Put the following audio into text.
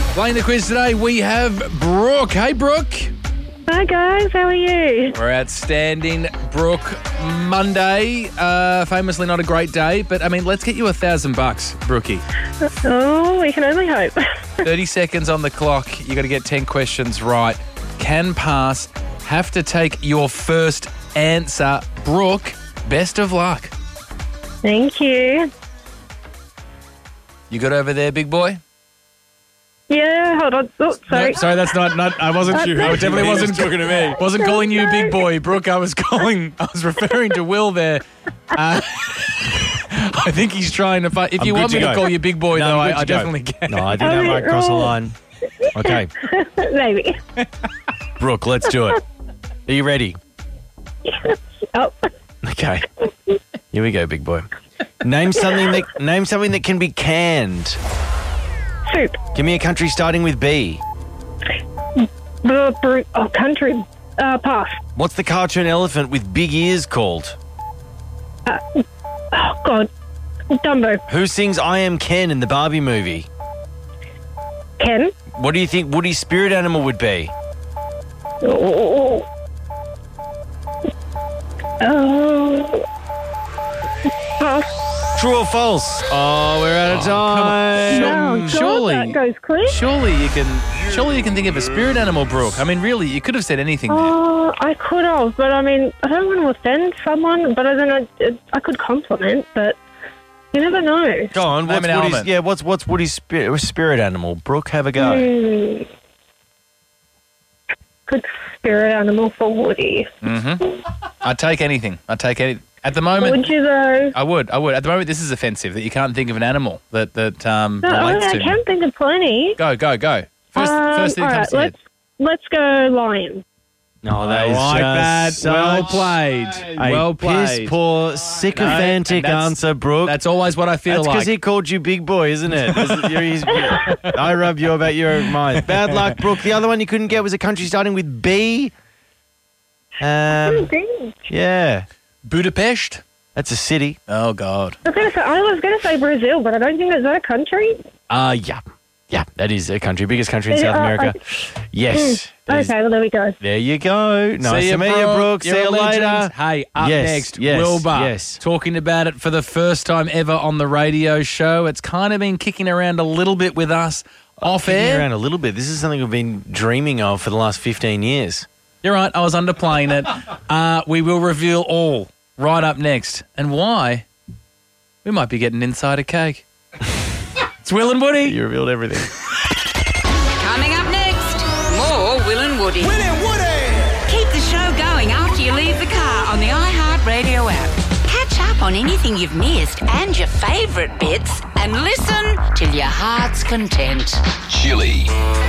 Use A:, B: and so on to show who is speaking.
A: Playing the quiz today, we have Brooke. Hey, Brooke.
B: Hi guys, how are you?
A: We're outstanding. Brooke, Monday, famously not a great day, but I mean, let's get you $1,000, Brookie.
B: Oh, we can only hope.
A: 30 seconds on the clock. You got to get 10 questions right. Can pass. Have to take your first answer. Brooke, best of luck.
B: Thank you.
A: You got over there, big boy?
B: Yeah, hold on. Oh, sorry.
A: No, sorry, that's not. I wasn't you. I definitely wasn't talking to me. Wasn't calling you big boy, Brooke. I was referring to Will there. I think he's trying to fight. If you want me to call you big boy, though, I definitely can.
C: No, I think I might cross the line. Okay.
B: Maybe.
C: Brooke, let's do it. Are you ready?
B: Oh.
C: Okay. Here we go, big boy. Name something that can be canned.
B: Soup.
C: Give me a country starting with B.
B: Country. Pass.
C: What's the cartoon elephant with big ears called?
B: Oh, God. Dumbo.
C: Who sings I Am Ken in the Barbie movie?
B: Ken.
C: What do you think Woody's spirit animal would be?
B: Oh. Pass.
C: True or false? Oh, we're out of time.
B: No,
A: surely-
B: that goes quick.
A: Surely you can think of a spirit animal, Brooke. I mean, really, you could have said anything there.
B: Oh, I could have, but I mean, I don't want to offend someone, but I could compliment, but you never know.
C: Go on.
A: Name an element.
C: What's Woody's spirit animal? Brooke, have a go.
B: Good spirit animal for Woody.
A: I'd take anything. At the moment,
B: Would you though?
A: I would. At the moment, this is offensive that you can't think of an animal that relates
B: I
A: to.
B: can think of plenty.
A: Go. First thing that comes to
B: all
A: head.
B: right, let's go lion.
C: No,
A: I like that. Well played. Well played.
C: Piss poor, sycophantic answer, Brooke.
A: That's always what I feel
C: That's
A: like.
C: because he called you big boy, isn't it? I rub you about your own mind. Bad luck, Brooke. The other one you couldn't get was a country starting with B. Yeah.
A: Budapest?
C: That's a city.
A: Oh, God.
B: I was going to say Brazil, but I don't think is that a country.
C: Yeah, that is a country. Biggest country in South America. Yes.
B: Okay, well, there we go.
C: There you go. Nice
A: See
C: to meet you, Brooke.
A: You're
C: See you
A: a legend.
C: later.
A: Hey, up next,
C: yes,
A: Wilbur.
C: yes.
A: Talking about it for the first time ever on the radio show. It's kind of been kicking around a little bit with us off air.
C: Around a little bit. This is something we've been dreaming of for the last 15 years.
A: You're right. I was underplaying it. We will reveal all right up next. And why? We might be getting inside a cake. It's Will and Woody.
C: You revealed everything.
D: Coming up next, more Will and Woody.
E: Will and Woody!
D: Keep the show going after you leave the car on the iHeartRadio app. Catch up on anything you've missed and your favourite bits and listen till your heart's content.
E: Chili.